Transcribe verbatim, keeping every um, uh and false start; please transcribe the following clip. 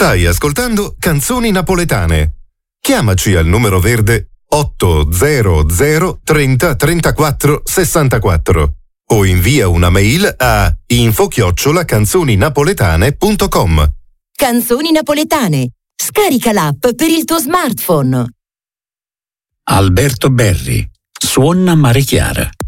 Stai ascoltando Canzoni Napoletane. Chiamaci al numero verde otto zero zero trenta trentaquattro sessantaquattro o invia una mail a info chiocciola canzoninapoletane punto com. Canzoni Napoletane. Scarica l'app per il tuo smartphone. Alberto Berri, Suona Mare Chiara.